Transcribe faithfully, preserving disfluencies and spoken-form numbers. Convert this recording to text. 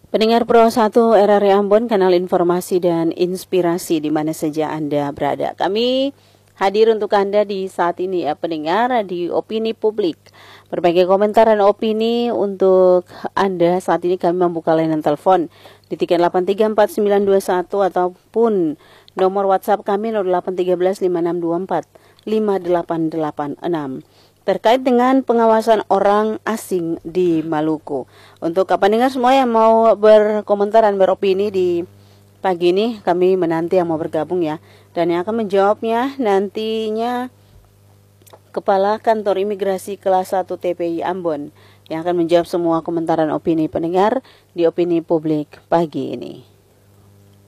Pendengar Pro satu R R I Ambon, kanal informasi dan inspirasi di mana saja Anda berada. Kami hadir untuk Anda di saat ini ya pendengar di Opini Publik. Berbagai komentar dan opini untuk Anda saat ini kami membuka layanan telepon di tiga delapan tiga empat sembilan dua satu ataupun nomor WhatsApp kami nol delapan tiga belas lima enam dua empat lima delapan delapan enam. Terkait dengan pengawasan orang asing di Maluku. Untuk pendengar semua yang mau berkomentar dan beropini di pagi ini, kami menanti yang mau bergabung ya. Dan yang akan menjawabnya nantinya Kepala Kantor Imigrasi Kelas satu T P I Ambon yang akan menjawab semua komentar dan opini pendengar di Opini Publik pagi ini.